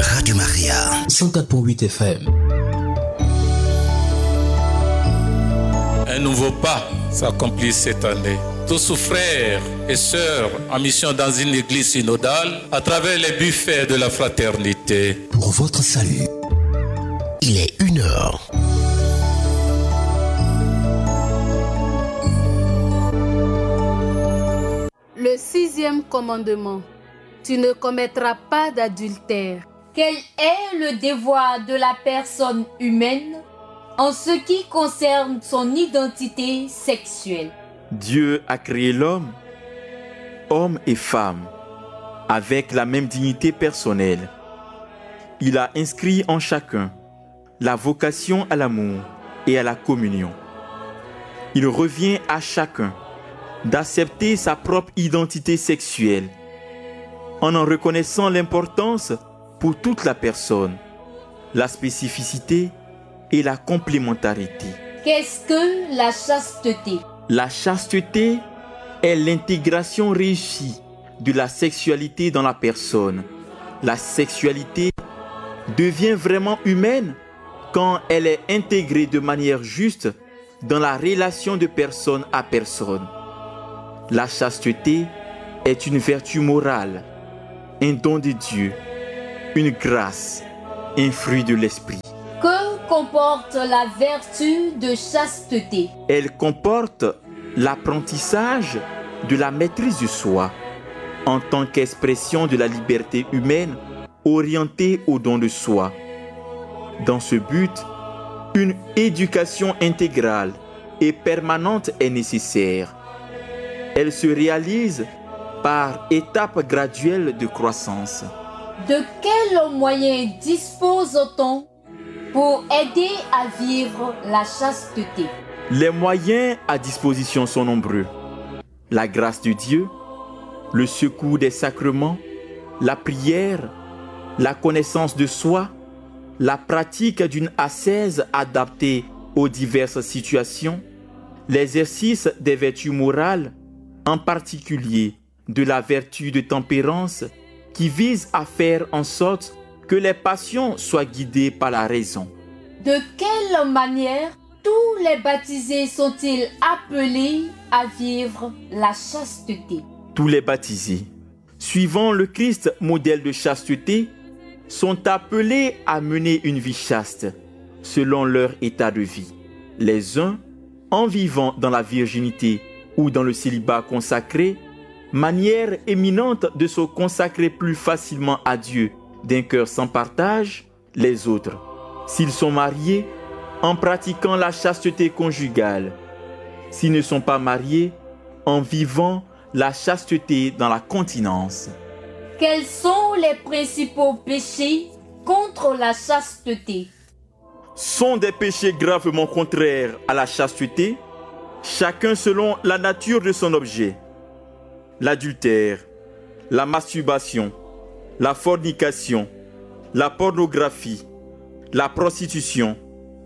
Radio Maria 104.8 FM. Un nouveau pas s'accomplit cette année. Tous frères et sœurs en mission dans une église synodale à travers les buffets de la fraternité. Pour votre salut, il est 1h. Le 6e commandement. Tu ne commettras pas d'adultère. Quel est le devoir de la personne humaine en ce qui concerne son identité sexuelle? Dieu a créé l'homme, homme et femme, avec la même dignité personnelle. Il a inscrit en chacun la vocation à l'amour et à la communion. Il revient à chacun d'accepter sa propre identité sexuelle en reconnaissant l'importance pour toute la personne, la spécificité et la complémentarité. Qu'est-ce que la chasteté? La chasteté est l'intégration réussie de la sexualité dans la personne. La sexualité devient vraiment humaine quand elle est intégrée de manière juste dans la relation de personne à personne. La chasteté est une vertu morale, un don de Dieu, une grâce, un fruit de l'esprit. Que comporte la vertu de chasteté? Elle comporte l'apprentissage de la maîtrise de soi en tant qu'expression de la liberté humaine orientée au don de soi. Dans ce but, une éducation intégrale et permanente est nécessaire. Elle se réalise par étapes graduelles de croissance. De quels moyens dispose-t-on pour aider à vivre la chasteté? Les moyens à disposition sont nombreux. La grâce de Dieu, le secours des sacrements, la prière, la connaissance de soi, la pratique d'une ascèse adaptée aux diverses situations, l'exercice des vertus morales, en particulier de la vertu de tempérance qui vise à faire en sorte que les passions soient guidées par la raison. De quelle manière tous les baptisés sont-ils appelés à vivre la chasteté? Tous les baptisés, suivant le Christ modèle de chasteté, sont appelés à mener une vie chaste selon leur état de vie. Les uns, en vivant dans la virginité ou dans le célibat consacré, manière éminente de se consacrer plus facilement à Dieu d'un cœur sans partage, les autres, s'ils sont mariés, en pratiquant la chasteté conjugale, s'ils ne sont pas mariés, en vivant la chasteté dans la continence. Quels sont les principaux péchés contre la chasteté? Sont des péchés gravement contraires à la chasteté, chacun selon la nature de son objet. L'adultère, la masturbation, la fornication, la pornographie, la prostitution,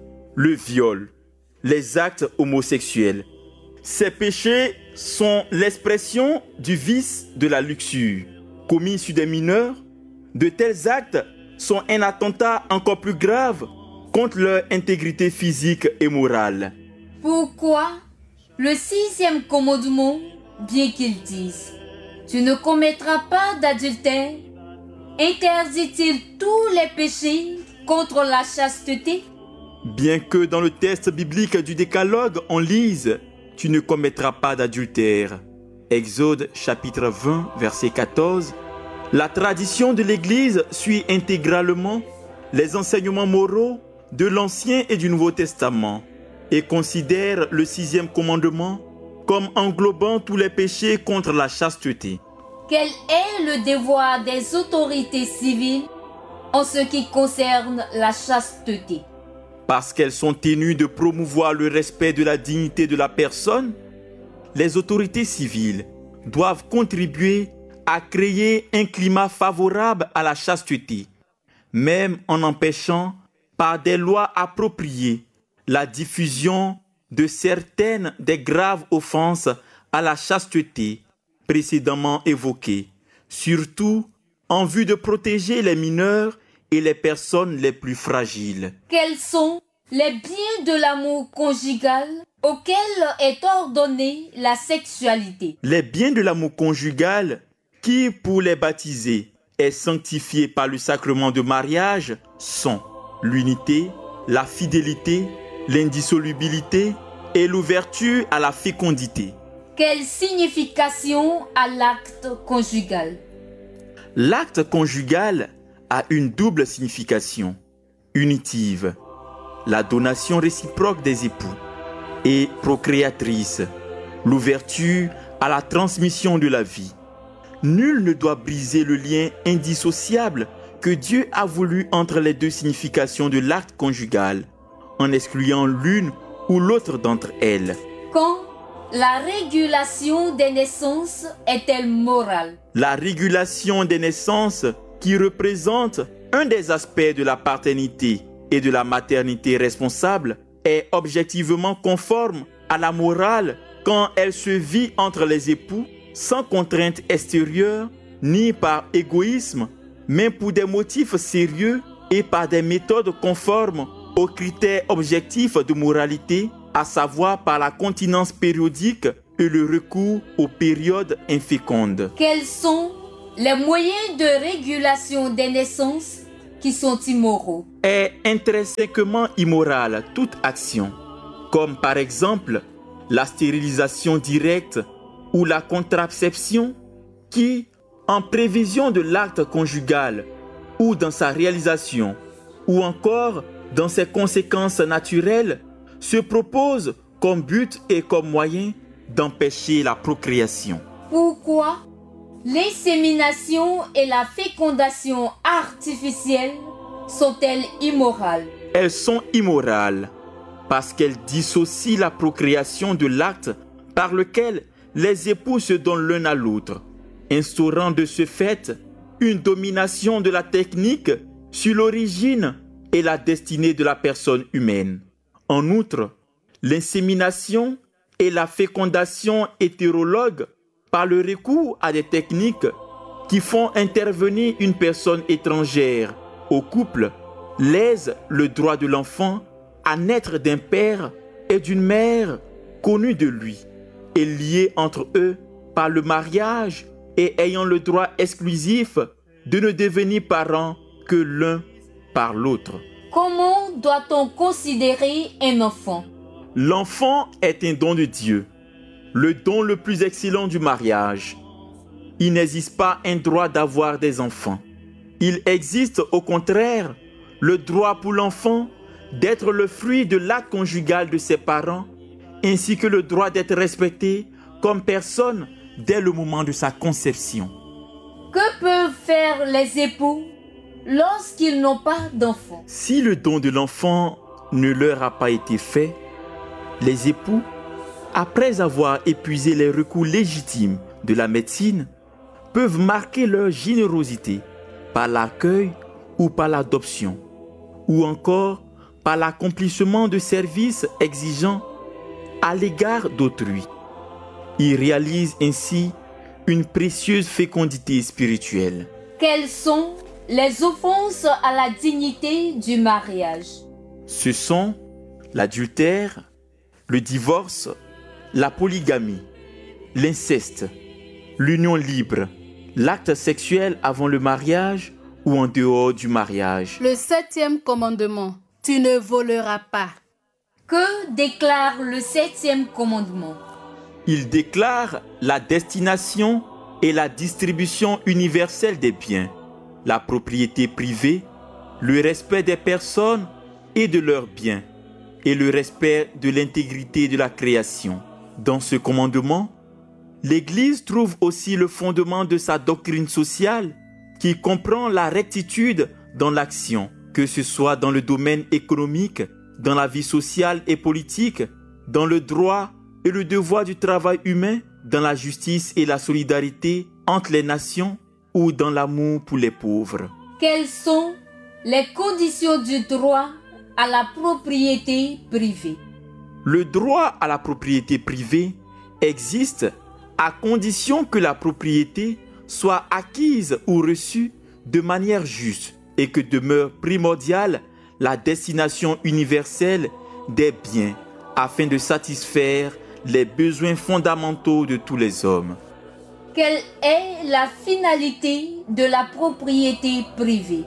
le viol, les actes homosexuels. Ces péchés sont l'expression du vice de la luxure. Commis sur des mineurs, de tels actes sont un attentat encore plus grave contre leur intégrité physique et morale. Pourquoi le 6e commandement, bien qu'il dise « Tu ne commettras pas d'adultère », interdit-il tous les péchés contre la chasteté? Bien que dans le texte biblique du Décalogue, on lise « Tu ne commettras pas d'adultère ». Exode chapitre 20, verset 14. La tradition de l'Église suit intégralement les enseignements moraux de l'Ancien et du Nouveau Testament et considère le 6e commandement comme englobant tous les péchés contre la chasteté. Quel est le devoir des autorités civiles en ce qui concerne la chasteté? Parce qu'elles sont tenues de promouvoir le respect de la dignité de la personne, les autorités civiles doivent contribuer à créer un climat favorable à la chasteté, même en empêchant par des lois appropriées la diffusion de certaines des graves offenses à la chasteté précédemment évoquées, surtout en vue de protéger les mineurs et les personnes les plus fragiles. Quels sont les biens de l'amour conjugal auxquels est ordonnée la sexualité? Les biens de l'amour conjugal qui, pour les baptisés, est sanctifié par le sacrement de mariage sont l'unité, la fidélité, l'indissolubilité et l'ouverture à la fécondité. Quelle signification a l'acte conjugal? L'acte conjugal a une double signification, unitive, la donation réciproque des époux, et procréatrice, l'ouverture à la transmission de la vie. Nul ne doit briser le lien indissociable que Dieu a voulu entre les deux significations de l'acte conjugal, en excluant l'une ou l'autre d'entre elles. Quand la régulation des naissances est-elle morale? La régulation des naissances, qui représente un des aspects de la paternité et de la maternité responsable, est objectivement conforme à la morale quand elle se vit entre les époux sans contrainte extérieure ni par égoïsme, mais pour des motifs sérieux et par des méthodes conformes aux critères objectifs de moralité, à savoir par la continence périodique et le recours aux périodes infécondes. Quels sont les moyens de régulation des naissances qui sont immoraux? Est intrinsèquement immorale toute action, comme par exemple la stérilisation directe ou la contraception qui, en prévision de l'acte conjugal ou dans sa réalisation, ou encore dans ses conséquences naturelles, se propose comme but et comme moyen d'empêcher la procréation. Pourquoi l'insémination et la fécondation artificielle sont-elles immorales? Elles sont immorales parce qu'elles dissocient la procréation de l'acte par lequel les époux se donnent l'un à l'autre, instaurant de ce fait une domination de la technique sur l'origine et la destinée de la personne humaine. En outre, l'insémination et la fécondation hétérologue par le recours à des techniques qui font intervenir une personne étrangère au couple lèsent le droit de l'enfant à naître d'un père et d'une mère connus de lui et liés entre eux par le mariage et ayant le droit exclusif de ne devenir parents que l'un par l'autre. Comment doit-on considérer un enfant? L'enfant est un don de Dieu, le don le plus excellent du mariage. Il n'existe pas un droit d'avoir des enfants. Il existe au contraire le droit pour l'enfant d'être le fruit de l'acte conjugal de ses parents, ainsi que le droit d'être respecté comme personne dès le moment de sa conception. Que peuvent faire les époux lorsqu'ils n'ont pas d'enfants? Si le don de l'enfant ne leur a pas été fait, les époux, après avoir épuisé les recours légitimes de la médecine, peuvent marquer leur générosité par l'accueil ou par l'adoption, ou encore par l'accomplissement de services exigeants à l'égard d'autrui. Ils réalisent ainsi une précieuse fécondité spirituelle. Quelles sont les offenses à la dignité du mariage? Ce sont l'adultère, le divorce, la polygamie, l'inceste, l'union libre, l'acte sexuel avant le mariage ou en dehors du mariage. Le 7e commandement, tu ne voleras pas. Que déclare le 7e commandement? Il déclare la destination et la distribution universelle des biens, la propriété privée, le respect des personnes et de leurs biens, et le respect de l'intégrité de la création. Dans ce commandement, l'Église trouve aussi le fondement de sa doctrine sociale qui comprend la rectitude dans l'action, que ce soit dans le domaine économique, dans la vie sociale et politique, dans le droit et le devoir du travail humain, dans la justice et la solidarité entre les nations ou dans l'amour pour les pauvres. Quelles sont les conditions du droit à la propriété privée? Le droit à la propriété privée existe à condition que la propriété soit acquise ou reçue de manière juste, et que demeure primordiale la destination universelle des biens afin de satisfaire les besoins fondamentaux de tous les hommes. Quelle est la finalité de la propriété privée?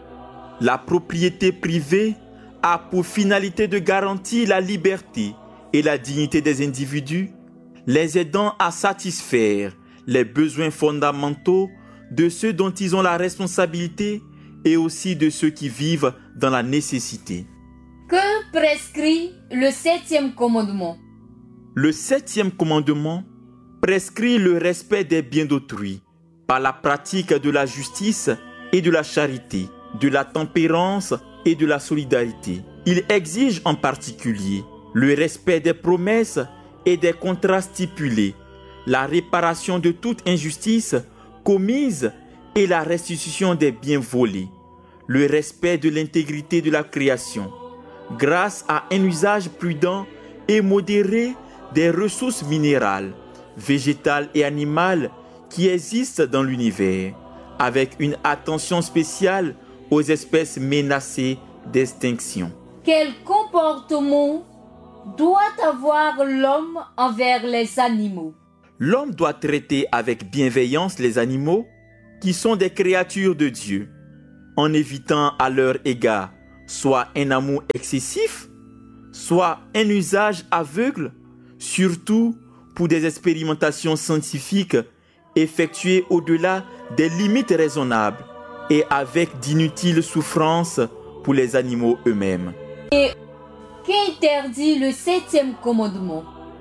La propriété privée a pour finalité de garantir la liberté et la dignité des individus, les aidant à satisfaire les besoins fondamentaux de ceux dont ils ont la responsabilité et aussi de ceux qui vivent dans la nécessité. Que prescrit le 7e commandement? Le 7e commandement prescrit le respect des biens d'autrui par la pratique de la justice et de la charité, de la tempérance et de la solidarité. Il exige en particulier le respect des promesses et des contrats stipulés, la réparation de toute injustice commise et la restitution des biens volés, le respect de l'intégrité de la création, grâce à un usage prudent et modéré des ressources minérales, végétales et animales qui existent dans l'univers, avec une attention spéciale aux espèces menacées d'extinction. Quel comportement doit avoir l'homme envers les animaux? L'homme doit traiter avec bienveillance les animaux qui sont des créatures de Dieu, en évitant à leur égard soit un amour excessif, soit un usage aveugle, surtout pour des expérimentations scientifiques effectuées au-delà des limites raisonnables et avec d'inutiles souffrances pour les animaux eux-mêmes. Et qu'interdit le 7e commandement?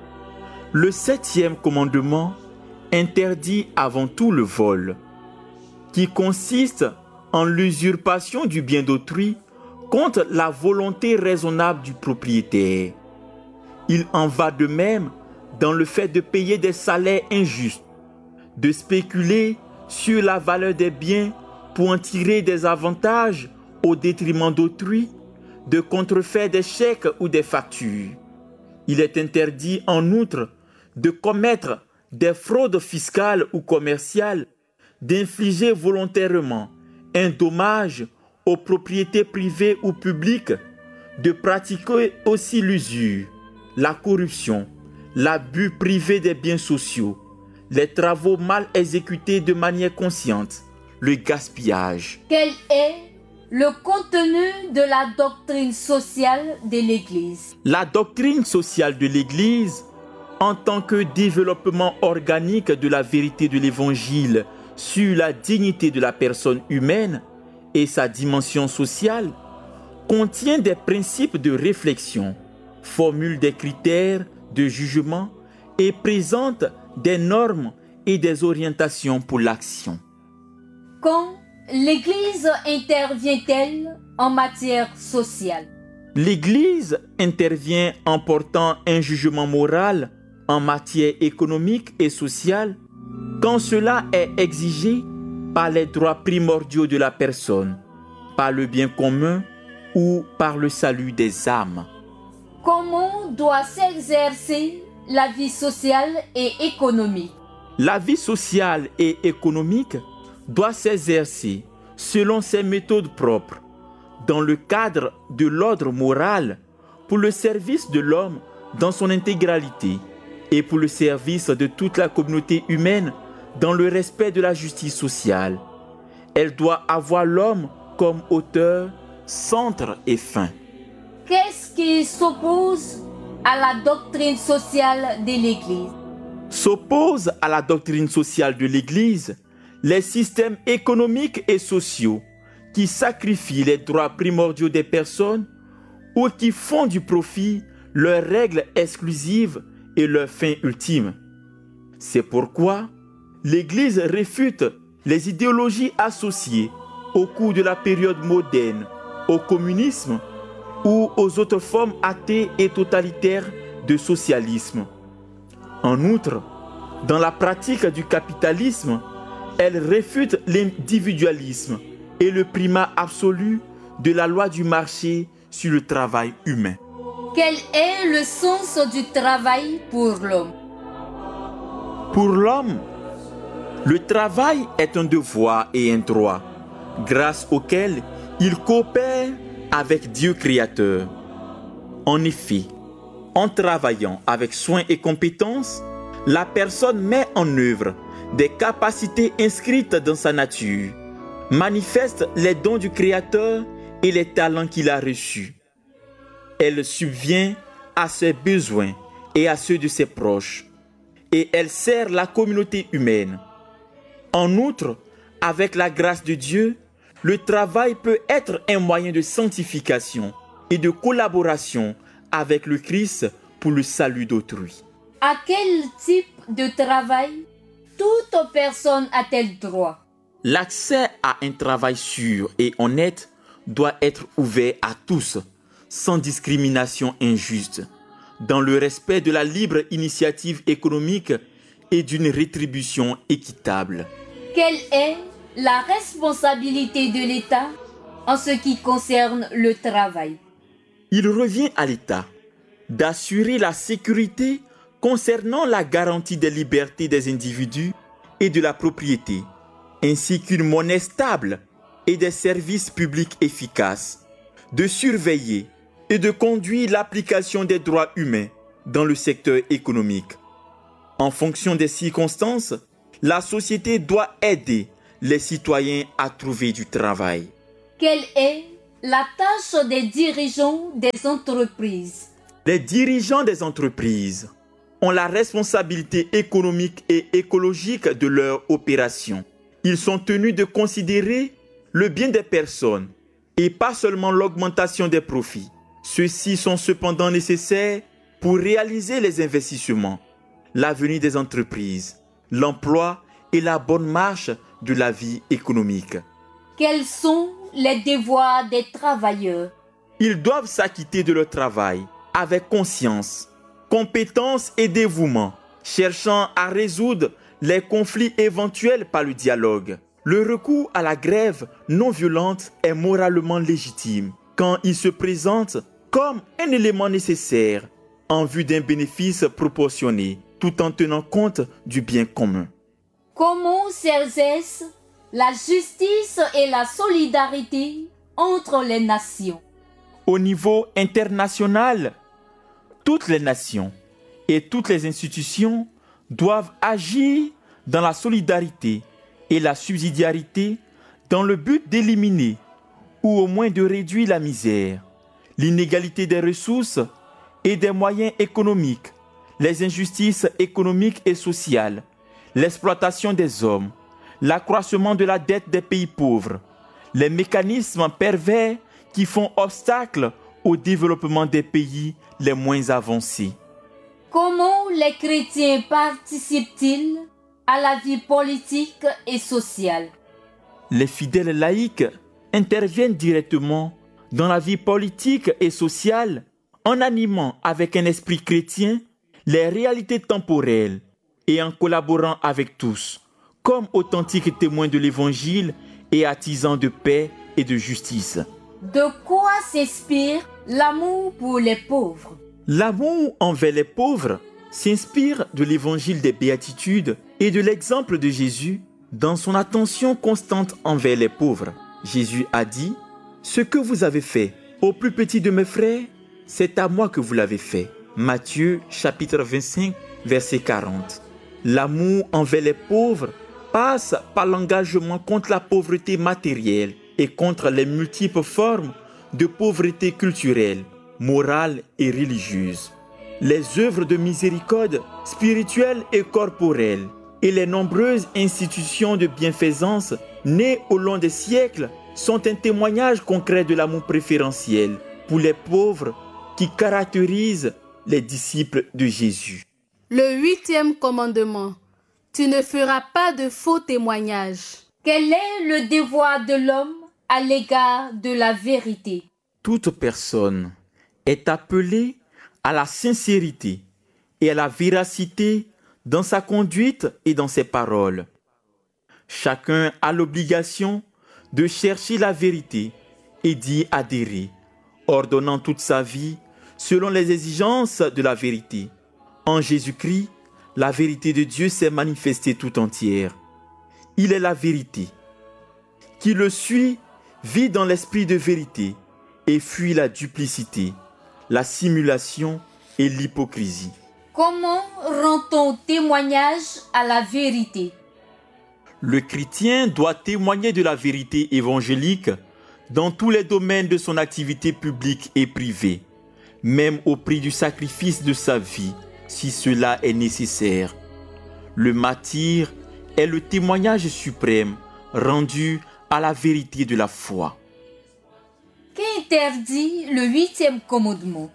Le 7e commandement interdit avant tout le vol, qui consiste en l'usurpation du bien d'autrui contre la volonté raisonnable du propriétaire. Il en va de même dans le fait de payer des salaires injustes, de spéculer sur la valeur des biens pour en tirer des avantages au détriment d'autrui, de contrefaire des chèques ou des factures. Il est interdit en outre de commettre des fraudes fiscales ou commerciales, d'infliger volontairement un dommage aux propriétés privées ou publiques, de pratiquer aussi l'usure, la corruption, l'abus privé des biens sociaux, les travaux mal exécutés de manière consciente, le gaspillage. Quel est le contenu de la doctrine sociale de l'Église? La doctrine sociale de l'Église, en tant que développement organique de la vérité de l'Évangile sur la dignité de la personne humaine et sa dimension sociale, contient des principes de réflexion, formule des critères de jugement et présente des normes et des orientations pour l'action. Quand l'Église intervient-elle en matière sociale? L'Église intervient en portant un jugement moral en matière économique et sociale quand cela est exigé par les droits primordiaux de la personne, par le bien commun ou par le salut des âmes. Comment doit s'exercer la vie sociale et économique? La vie sociale et économique doit s'exercer selon ses méthodes propres, dans le cadre de l'ordre moral, pour le service de l'homme dans son intégralité et pour le service de toute la communauté humaine dans le respect de la justice sociale. Elle doit avoir l'homme comme auteur, centre et fin. Qu'est-ce qui s'oppose à la doctrine sociale de l'Église? S'oppose à la doctrine sociale de l'Église les systèmes économiques et sociaux qui sacrifient les droits primordiaux des personnes ou qui font du profit leurs règles exclusives et leur fin ultime. C'est pourquoi l'Église réfute les idéologies associées au cours de la période moderne au communisme ou aux autres formes athées et totalitaires de socialisme. En outre, dans la pratique du capitalisme, elle réfute l'individualisme et le primat absolu de la loi du marché sur le travail humain. Quel est le sens du travail pour l'homme? Pour l'homme, le travail est un devoir et un droit, grâce auquel Il coopère avec Dieu créateur. En effet, en travaillant avec soin et compétence, la personne met en œuvre des capacités inscrites dans sa nature, manifeste les dons du Créateur et les talents qu'il a reçus. Elle subvient à ses besoins et à ceux de ses proches, et elle sert la communauté humaine. En outre, avec la grâce de Dieu, le travail peut être un moyen de sanctification et de collaboration avec le Christ pour le salut d'autrui. À quel type de travail toute personne a-t-elle droit? L'accès à un travail sûr et honnête doit être ouvert à tous, sans discrimination injuste, dans le respect de la libre initiative économique et d'une rétribution équitable. Quelle est la responsabilité de l'État en ce qui concerne le travail? Il revient à l'État d'assurer la sécurité concernant la garantie des libertés des individus et de la propriété, ainsi qu'une monnaie stable et des services publics efficaces, de surveiller et de conduire l'application des droits humains dans le secteur économique. En fonction des circonstances, la société doit aider les citoyens à trouver du travail. Quelle est la tâche des dirigeants des entreprises? Les dirigeants des entreprises ont la responsabilité économique et écologique de leur opération. Ils sont tenus de considérer le bien des personnes et pas seulement l'augmentation des profits. Ceux-ci sont cependant nécessaires pour réaliser les investissements, l'avenir des entreprises, l'emploi et la bonne marche de la vie économique. Quels sont les devoirs des travailleurs? Ils doivent s'acquitter de leur travail avec conscience, compétence et dévouement, cherchant à résoudre les conflits éventuels par le dialogue. Le recours à la grève non violente est moralement légitime quand il se présente comme un élément nécessaire en vue d'un bénéfice proportionné, tout en tenant compte du bien commun. Comment s'exerce la justice et la solidarité entre les nations? Au niveau international, toutes les nations et toutes les institutions doivent agir dans la solidarité et la subsidiarité dans le but d'éliminer ou au moins de réduire la misère, l'inégalité des ressources et des moyens économiques, les injustices économiques et sociales, l'exploitation des hommes, l'accroissement de la dette des pays pauvres, les mécanismes pervers qui font obstacle au développement des pays les moins avancés. Comment les chrétiens participent-ils à la vie politique et sociale? Les fidèles laïcs interviennent directement dans la vie politique et sociale en animant avec un esprit chrétien les réalités temporelles et en collaborant avec tous, comme authentiques témoins de l'Évangile et artisans de paix et de justice. De quoi s'inspire l'amour pour les pauvres? L'amour envers les pauvres s'inspire de l'Évangile des Béatitudes et de l'exemple de Jésus dans son attention constante envers les pauvres. Jésus a dit « Ce que vous avez fait au plus petit de mes frères, c'est à moi que vous l'avez fait. » Matthieu chapitre 25, verset 40. L'amour envers les pauvres passe par l'engagement contre la pauvreté matérielle et contre les multiples formes de pauvreté culturelle, morale et religieuse. Les œuvres de miséricorde spirituelle et corporelle et les nombreuses institutions de bienfaisance nées au long des siècles sont un témoignage concret de l'amour préférentiel pour les pauvres qui caractérise les disciples de Jésus. Le 8e commandement. Tu ne feras pas de faux témoignages. Quel est le devoir de l'homme à l'égard de la vérité? Toute personne est appelée à la sincérité et à la véracité dans sa conduite et dans ses paroles. Chacun a l'obligation de chercher la vérité et d'y adhérer, ordonnant toute sa vie selon les exigences de la vérité. En Jésus-Christ, la vérité de Dieu s'est manifestée tout entière. Il est la vérité. Qui le suit Vis dans l'esprit de vérité et fuis la duplicité, la simulation et l'hypocrisie. Comment rend-on témoignage à la vérité? Le chrétien doit témoigner de la vérité évangélique dans tous les domaines de son activité publique et privée, même au prix du sacrifice de sa vie, si cela est nécessaire. Le martyre est le témoignage suprême rendu à la vérité de la foi. Qu'interdit le 8e commandement?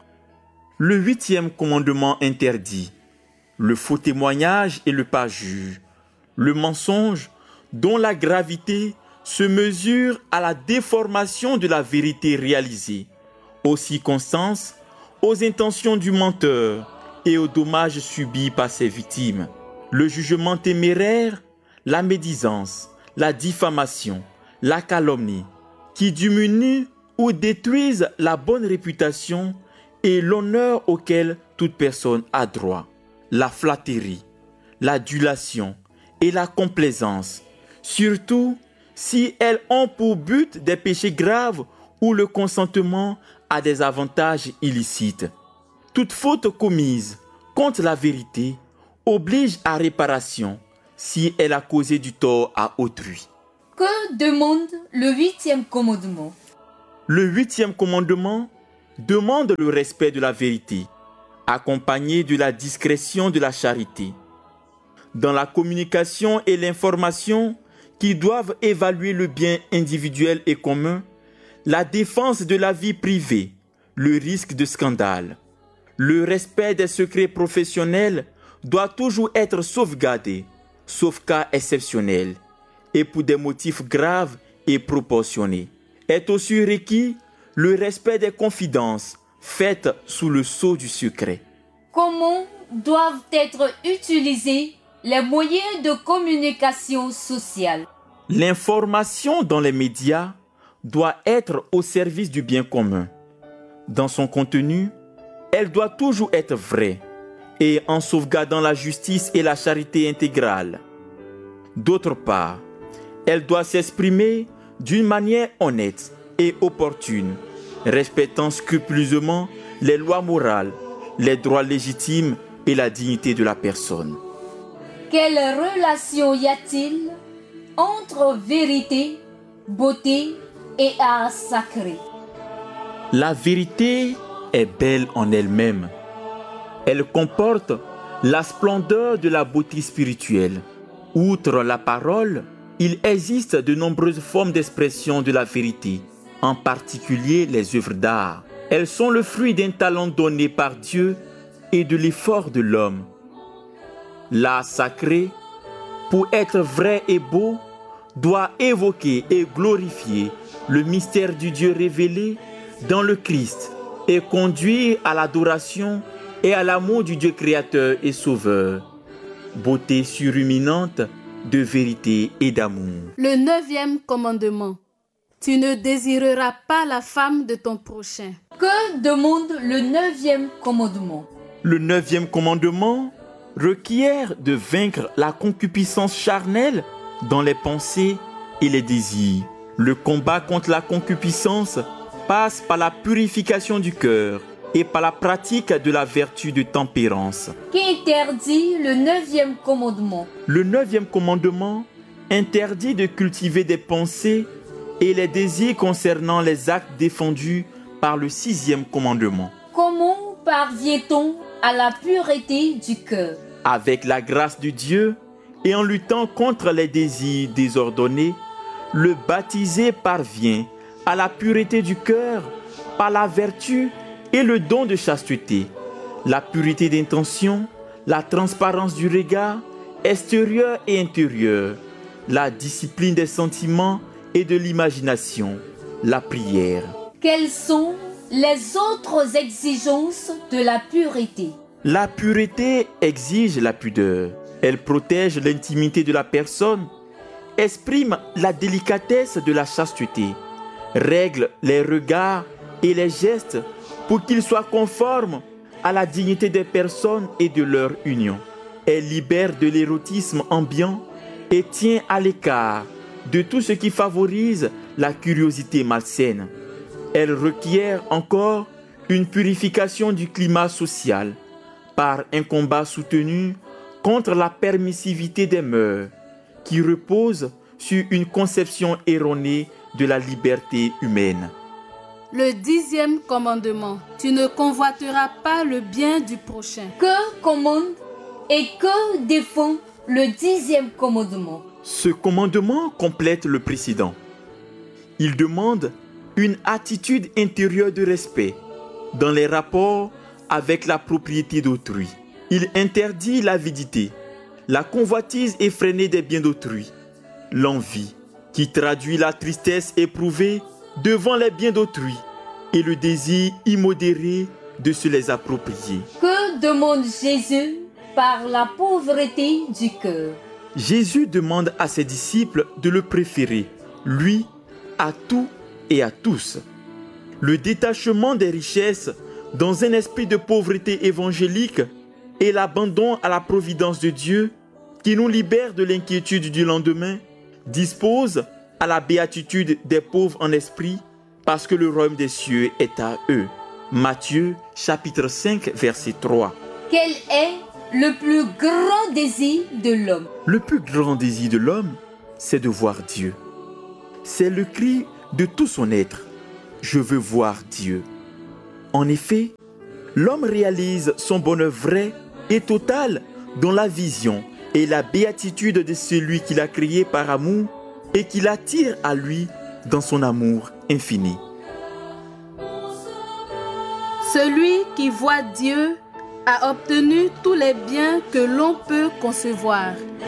Le 8e commandement interdit le faux témoignage et le parjure, le mensonge dont la gravité se mesure à la déformation de la vérité réalisée, aux circonstances, aux intentions du menteur et aux dommages subis par ses victimes. Le jugement téméraire, la médisance, la diffamation, la calomnie, qui diminuent ou détruisent la bonne réputation et l'honneur auquel toute personne a droit. La flatterie, l'adulation et la complaisance, surtout si elles ont pour but des péchés graves ou le consentement à des avantages illicites. Toute faute commise contre la vérité oblige à réparation si elle a causé du tort à autrui. Que demande le 8e commandement? Le 8e commandement demande le respect de la vérité, accompagné de la discrétion de la charité. Dans la communication et l'information qui doivent évaluer le bien individuel et commun, la défense de la vie privée, le risque de scandale, le respect des secrets professionnels doit toujours être sauvegardé, sauf cas exceptionnels, et pour des motifs graves et proportionnés. Est aussi requis le respect des confidences faites sous le sceau du secret. Comment doivent être utilisés les moyens de communication sociale? L'information dans les médias doit être au service du bien commun. Dans son contenu, elle doit toujours être vraie et en sauvegardant la justice et la charité intégrale. D'autre part, elle doit s'exprimer d'une manière honnête et opportune, respectant scrupuleusement les lois morales, les droits légitimes et la dignité de la personne. Quelle relation y a-t-il entre vérité, beauté et art sacré? La vérité est belle en elle-même. Elle comporte la splendeur de la beauté spirituelle. Outre la parole, il existe de nombreuses formes d'expression de la vérité, en particulier les œuvres d'art. Elles sont le fruit d'un talent donné par Dieu et de l'effort de l'homme. L'art sacré, pour être vrai et beau, doit évoquer et glorifier le mystère du Dieu révélé dans le Christ et conduire à l'adoration et à l'amour du Dieu créateur et sauveur. Beauté surluminante de vérité et d'amour. Le 9e commandement. Tu ne désireras pas la femme de ton prochain. Que demande le 9e commandement? Le 9e commandement requiert de vaincre la concupiscence charnelle dans les pensées et les désirs. Le combat contre la concupiscence passe par la purification du cœur et par la pratique de la vertu de tempérance. Qu'interdit le 9e commandement? Le 9e commandement interdit de cultiver des pensées et les désirs concernant les actes défendus par le 6e commandement. Comment parvient-on à la pureté du cœur? Avec la grâce de Dieu et en luttant contre les désirs désordonnés, le baptisé parvient à la pureté du cœur par la vertu et le don de chasteté, la pureté d'intention, la transparence du regard, extérieur et intérieur, la discipline des sentiments et de l'imagination, la prière. Quelles sont les autres exigences de la pureté? La pureté exige la pudeur. Elle protège l'intimité de la personne, exprime la délicatesse de la chasteté, règle les regards et les gestes pour qu'ils soient conformes à la dignité des personnes et de leur union. Elle libère de l'érotisme ambiant et tient à l'écart de tout ce qui favorise la curiosité malsaine. Elle requiert encore une purification du climat social par un combat soutenu contre la permissivité des mœurs qui repose sur une conception erronée de la liberté humaine. Le 10e commandement. Tu ne convoiteras pas le bien du prochain. Que commande et que défend le 10e commandement? Ce commandement complète le précédent. Il demande une attitude intérieure de respect dans les rapports avec la propriété d'autrui. Il interdit l'avidité, la convoitise effrénée des biens d'autrui, l'envie qui traduit la tristesse éprouvée devant les biens d'autrui et le désir immodéré de se les approprier. Que demande Jésus par la pauvreté du cœur? Jésus demande à ses disciples de le préférer, lui, à tout et à tous. Le détachement des richesses dans un esprit de pauvreté évangélique et l'abandon à la providence de Dieu qui nous libère de l'inquiétude du lendemain dispose à la béatitude des pauvres en esprit parce que le royaume des cieux est à eux. Matthieu chapitre 5 verset 3. Quel est le plus grand désir de l'homme? Le plus grand désir de l'homme, c'est de voir Dieu. C'est le cri de tout son être. Je veux voir Dieu. En effet, l'homme réalise son bonheur vrai et total dans la vision et la béatitude de celui qu'il a créé par amour et qui l'attire à lui dans son amour infini. Celui qui voit Dieu a obtenu tous les biens que l'on peut concevoir.